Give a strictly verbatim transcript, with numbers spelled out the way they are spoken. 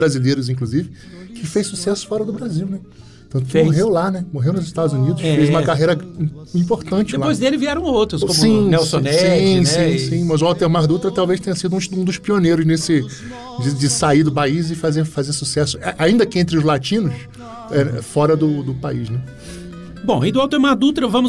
brasileiros, inclusive, que fez sucesso fora do Brasil, né? Tanto que Fez. morreu lá, né? Morreu nos Estados Unidos, É. fez uma carreira importante Depois lá. dele vieram outros, como sim, Nelson sim, Ned, sim, né? sim, E- sim. Mas o Altemar Dutra talvez tenha sido um, um dos pioneiros nesse de, de sair do país e fazer, fazer sucesso, a- ainda que entre os latinos, é, fora do, do país, né? Bom, e do Altemar Dutra vamos